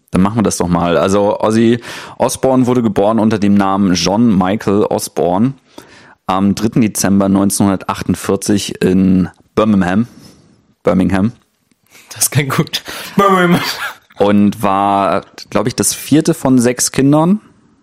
Dann machen wir das doch mal. Also Ozzy Osbourne wurde geboren unter dem Namen John Michael Osbourne am 3. Dezember 1948 in Birmingham. Das klingt gut. Und war, glaube ich, das 4. von 6 Kindern.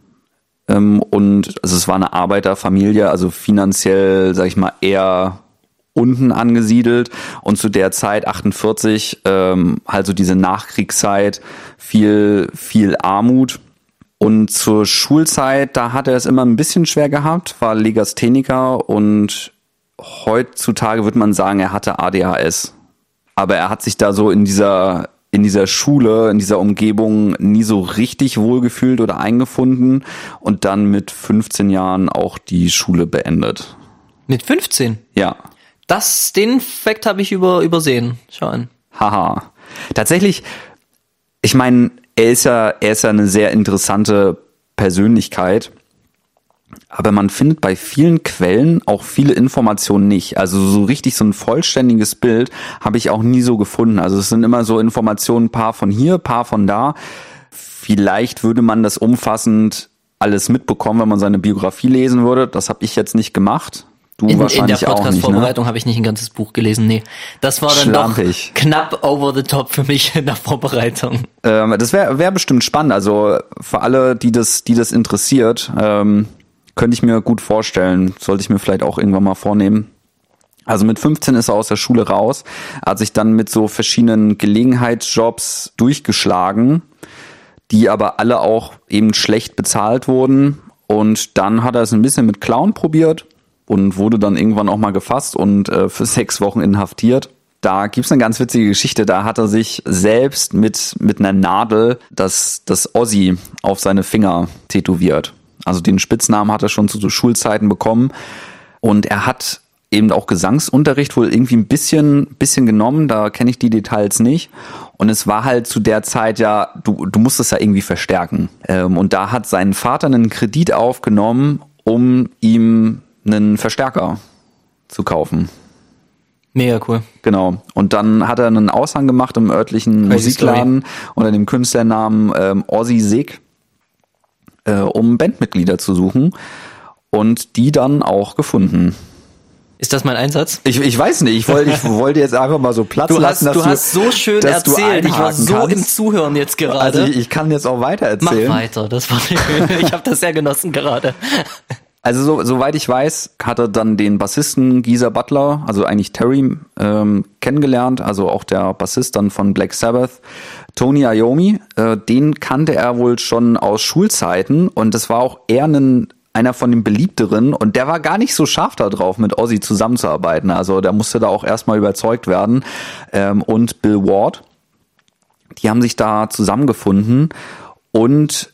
Und also es war eine Arbeiterfamilie, also finanziell, sag ich mal, eher unten angesiedelt. Und zu der Zeit, 48, halt so diese Nachkriegszeit, viel Armut. Und zur Schulzeit, da hat er es immer ein bisschen schwer gehabt, war Legastheniker und heutzutage würde man sagen, er hatte ADHS. Aber er hat sich da so in dieser Schule, in dieser Umgebung nie so richtig wohlgefühlt oder eingefunden und dann mit 15 Jahren auch die Schule beendet. Mit 15? Ja. Den Fakt habe ich übersehen. Schau an. Haha. Tatsächlich, ich meine, er ist ja eine sehr interessante Persönlichkeit, aber man findet bei vielen Quellen auch viele Informationen nicht. Also so richtig so ein vollständiges Bild habe ich auch nie so gefunden. Also es sind immer so Informationen, paar von hier, paar von da. Vielleicht würde man das umfassend alles mitbekommen, wenn man seine Biografie lesen würde. Das habe ich jetzt nicht gemacht. Du wahrscheinlich in der auch nicht, ne? Podcast-Vorbereitung habe ich nicht ein ganzes Buch gelesen, nee. Das war dann Schlampig. Doch knapp over the top für mich in der Vorbereitung. Das wär bestimmt spannend. Also für alle, die das interessiert, könnte ich mir gut vorstellen. Sollte ich mir vielleicht auch irgendwann mal vornehmen. Also mit 15 ist er aus der Schule raus, hat sich dann mit so verschiedenen Gelegenheitsjobs durchgeschlagen, die aber alle auch eben schlecht bezahlt wurden. Und dann hat er es ein bisschen mit Clown probiert und wurde dann irgendwann auch mal gefasst und für 6 Wochen inhaftiert. Da gibt's eine ganz witzige Geschichte. Da hat er sich selbst mit einer Nadel das Ozzy auf seine Finger tätowiert. Also den Spitznamen hat er schon zu Schulzeiten bekommen. Und er hat eben auch Gesangsunterricht wohl irgendwie ein bisschen genommen. Da kenne ich die Details nicht. Und es war halt zu der Zeit ja, du musst es ja irgendwie verstärken. Und da hat sein Vater einen Kredit aufgenommen, um ihm einen Verstärker zu kaufen. Mega cool. Genau. Und dann hat er einen Aushang gemacht im örtlichen Musikladen unter dem Künstlernamen Ozzy Sig, um Bandmitglieder zu suchen und die dann auch gefunden. Ist das mein Einsatz? Ich weiß nicht, ich wollte jetzt einfach mal so Platz lassen, Du hast so schön erzählt, ich war so im Zuhören jetzt gerade. Also ich kann jetzt auch weiter erzählen. Mach weiter, ich habe das sehr genossen gerade. Also soweit ich weiß, hat er dann den Bassisten Geezer Butler, also eigentlich Terry, kennengelernt, also auch der Bassist dann von Black Sabbath, Tony Iommi, den kannte er wohl schon aus Schulzeiten und das war auch eher einer von den beliebteren und der war gar nicht so scharf da drauf, mit Ozzy zusammenzuarbeiten, also der musste da auch erstmal überzeugt werden, und Bill Ward, die haben sich da zusammengefunden und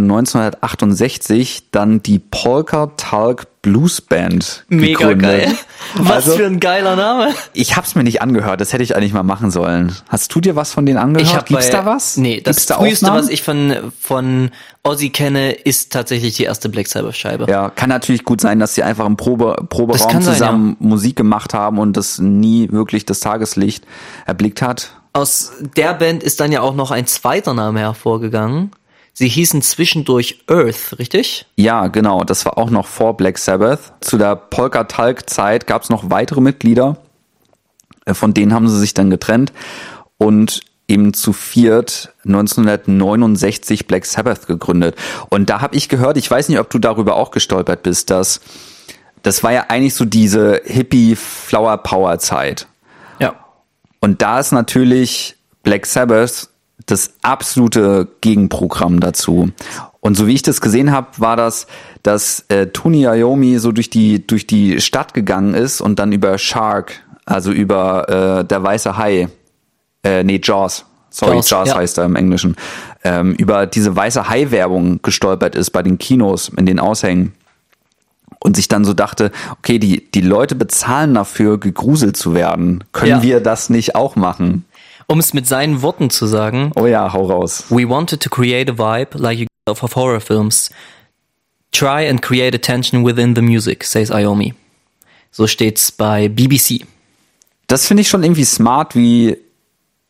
1968 dann die Polka Tulk Blues Band gegründet. Mega geil. Was für ein geiler Name. Ich hab's mir nicht angehört, das hätte ich eigentlich mal machen sollen. Hast du dir was von denen angehört? Gibt's da was? Nee, das früheste, was ich von Ozzy kenne, ist tatsächlich die erste Black Sabbath Scheibe. Ja, kann natürlich gut sein, dass sie einfach im Proberaum zusammen Musik gemacht haben und das nie wirklich das Tageslicht erblickt hat. Aus der Band ist dann ja auch noch ein zweiter Name hervorgegangen. Sie hießen zwischendurch Earth, richtig? Ja, genau. Das war auch noch vor Black Sabbath. Zu der Polka-Talk-Zeit gab es noch weitere Mitglieder. Von denen haben sie sich dann getrennt und eben zu viert 1969 Black Sabbath gegründet. Und da habe ich gehört, ich weiß nicht, ob du darüber auch gestolpert bist, dass das war ja eigentlich so diese Hippie-Flower-Power-Zeit. Ja. Und da ist natürlich Black Sabbath das absolute Gegenprogramm dazu. Und so wie ich das gesehen habe, war das, dass Tony Iommi so durch die Stadt gegangen ist und dann über Shark, also über der weiße Hai, Jaws. Sorry, Jaws ja. Heißt er im Englischen. Über diese weiße Hai-Werbung gestolpert ist bei den Kinos in den Aushängen. Und sich dann so dachte, okay, die Leute bezahlen dafür, gegruselt zu werden. Können wir das nicht auch machen? Um es mit seinen Worten zu sagen. Oh ja, hau raus. We wanted to create a vibe like you get off of horror films. Try and create a tension within the music, says Iommi. So steht's bei BBC. Das finde ich schon irgendwie smart, wie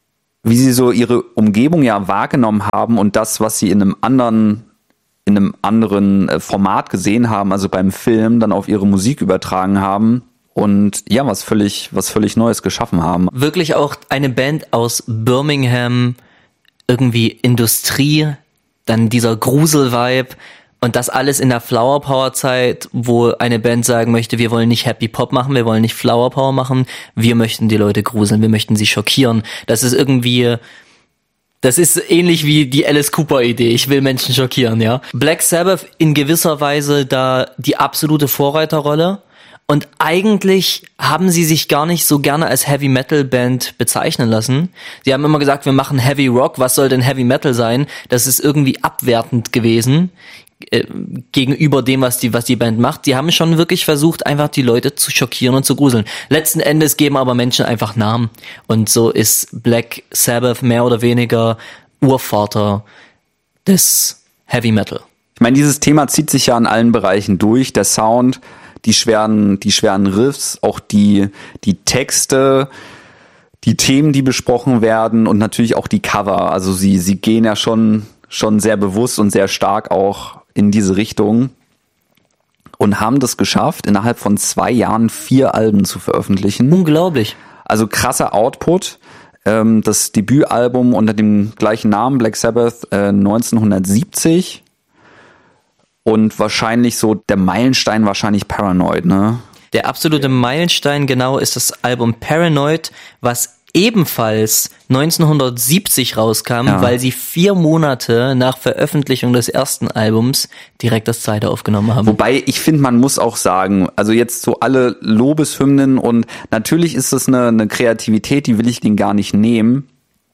wie sie so ihre Umgebung ja wahrgenommen haben und das, was sie in einem anderen Format gesehen haben, also beim Film, dann auf ihre Musik übertragen haben und ja, was völlig Neues geschaffen haben. Wirklich auch eine Band aus Birmingham, irgendwie Industrie, dann dieser Grusel-Vibe und das alles in der Flower Power Zeit, wo eine Band sagen möchte, wir wollen nicht Happy Pop machen, wir wollen nicht Flower Power machen, wir möchten die Leute gruseln, wir möchten sie schockieren. Das ist ähnlich wie die Alice Cooper Idee, ich will Menschen schockieren, ja. Black Sabbath in gewisser Weise da die absolute Vorreiterrolle. Und eigentlich haben sie sich gar nicht so gerne als Heavy Metal Band bezeichnen lassen. Sie haben immer gesagt, wir machen Heavy Rock, was soll denn Heavy Metal sein? Das ist irgendwie abwertend gewesen gegenüber dem, was die Band macht. Die haben schon wirklich versucht, einfach die Leute zu schockieren und zu gruseln. Letzten Endes geben aber Menschen einfach Namen. Und so ist Black Sabbath mehr oder weniger Urvater des Heavy Metal. Ich meine, dieses Thema zieht sich ja in allen Bereichen durch. Der Sound, die schweren Riffs, auch die Texte, die Themen, die besprochen werden und natürlich auch die Cover. Also sie gehen ja schon sehr bewusst und sehr stark auch in diese Richtung und haben das geschafft, innerhalb von 2 Jahren 4 Alben zu veröffentlichen. Unglaublich. Also krasser Output. Das Debütalbum unter dem gleichen Namen, Black Sabbath, 1970. Und wahrscheinlich so der Meilenstein wahrscheinlich Paranoid, ne? Der absolute Meilenstein genau ist das Album Paranoid, was ebenfalls 1970 rauskam, weil sie 4 Monate nach Veröffentlichung des ersten Albums direkt das zweite aufgenommen haben. Wobei ich finde, man muss auch sagen, also jetzt so alle Lobeshymnen und natürlich ist das eine Kreativität, die will ich denen gar nicht nehmen,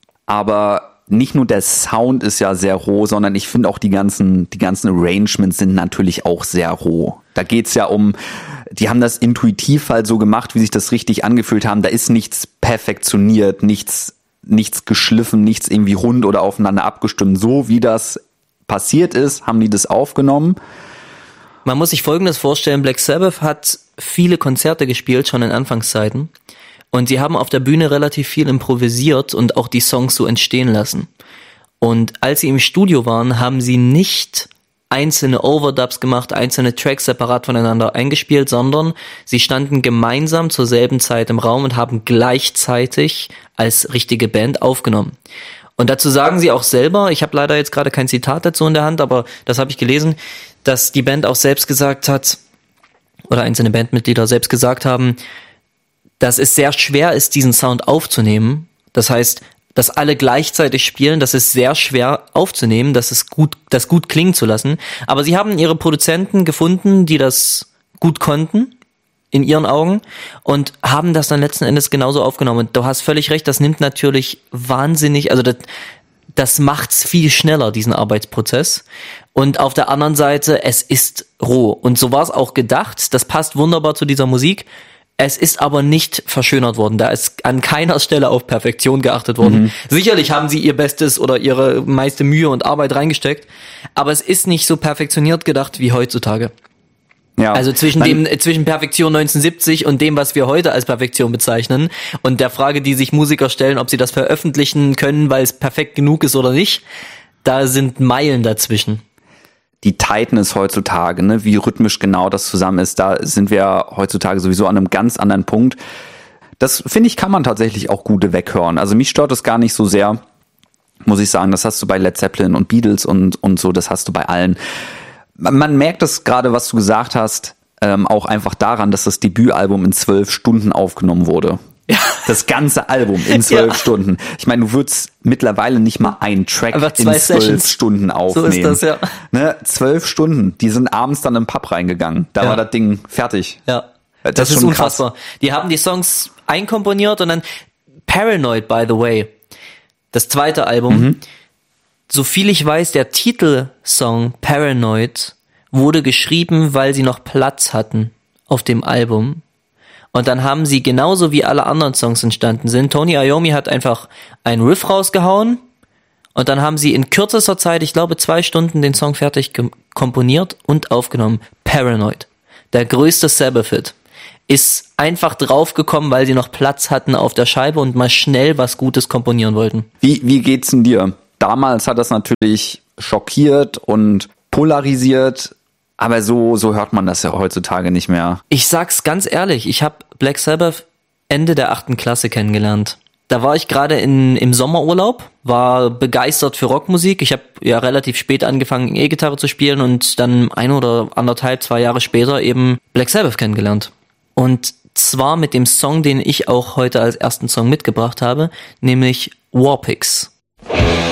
aber nicht nur der Sound ist ja sehr roh, sondern ich finde auch die ganzen Arrangements sind natürlich auch sehr roh. Da geht's ja um, die haben das intuitiv halt so gemacht, wie sich das richtig angefühlt haben. Da ist nichts perfektioniert, nichts geschliffen, nichts irgendwie rund oder aufeinander abgestimmt. So wie das passiert ist, haben die das aufgenommen. Man muss sich Folgendes vorstellen, Black Sabbath hat viele Konzerte gespielt, schon in Anfangszeiten. Und sie haben auf der Bühne relativ viel improvisiert und auch die Songs so entstehen lassen. Und als sie im Studio waren, haben sie nicht einzelne Overdubs gemacht, einzelne Tracks separat voneinander eingespielt, sondern sie standen gemeinsam zur selben Zeit im Raum und haben gleichzeitig als richtige Band aufgenommen. Und dazu sagen sie auch selber, ich habe leider jetzt gerade kein Zitat dazu in der Hand, aber das habe ich gelesen, dass die Band auch selbst gesagt hat, oder einzelne Bandmitglieder selbst gesagt haben, dass es sehr schwer ist, diesen Sound aufzunehmen. Das heißt, dass alle gleichzeitig spielen, das ist sehr schwer aufzunehmen, das gut klingen zu lassen. Aber sie haben ihre Produzenten gefunden, die das gut konnten, in ihren Augen, und haben das dann letzten Endes genauso aufgenommen. Und du hast völlig recht, das nimmt natürlich wahnsinnig, also das macht's viel schneller, diesen Arbeitsprozess. Und auf der anderen Seite, es ist roh. Und so war es auch gedacht, das passt wunderbar zu dieser Musik. Es ist aber nicht verschönert worden. Da ist an keiner Stelle auf Perfektion geachtet worden. Sicherlich haben sie ihr Bestes oder ihre meiste Mühe und Arbeit reingesteckt, aber es ist nicht so perfektioniert gedacht wie heutzutage. Ja. Also zwischen Perfektion 1970 und dem, was wir heute als Perfektion bezeichnen und der Frage, die sich Musiker stellen, ob sie das veröffentlichen können, weil es perfekt genug ist oder nicht, da sind Meilen dazwischen. Die Tightness heutzutage, ne, wie rhythmisch genau das zusammen ist, da sind wir heutzutage sowieso an einem ganz anderen Punkt. Das, finde ich, kann man tatsächlich auch gut weghören. Also mich stört das gar nicht so sehr, muss ich sagen. Das hast du bei Led Zeppelin und Beatles und so, das hast du bei allen. Man merkt das gerade, was du gesagt hast, auch einfach daran, dass das Debütalbum in 12 Stunden aufgenommen wurde. Ja. Das ganze Album in 12 Stunden. Ich meine, du würdest mittlerweile nicht mal einen Track in 12 Sessions. Stunden aufnehmen. So ist das, ja. Ne? 12 Stunden. Die sind abends dann im Pub reingegangen. Da war das Ding fertig. Ja. Das ist unfassbar. Krass. Die haben die Songs einkomponiert und dann Paranoid, by the way. Das zweite Album. So viel ich weiß, der Titelsong Paranoid wurde geschrieben, weil sie noch Platz hatten auf dem Album. Und dann haben sie, genauso wie alle anderen Songs entstanden sind, Tony Iommi hat einfach einen Riff rausgehauen und dann haben sie in kürzester Zeit, ich glaube 2 Stunden, den Song fertig komponiert und aufgenommen. Paranoid. Der größte Sabbath-Hit. ist einfach draufgekommen, weil sie noch Platz hatten auf der Scheibe und mal schnell was Gutes komponieren wollten. Wie geht's denn dir? Damals hat das natürlich schockiert und polarisiert, aber so hört man das ja heutzutage nicht mehr. Ich sag's ganz ehrlich, ich habe Black Sabbath Ende der 8. Klasse kennengelernt. Da war ich gerade im Sommerurlaub, war begeistert für Rockmusik. Ich habe ja relativ spät angefangen, E-Gitarre zu spielen und dann 1 oder 1,5, 2 Jahre später eben Black Sabbath kennengelernt. Und zwar mit dem Song, den ich auch heute als ersten Song mitgebracht habe, nämlich Warpix.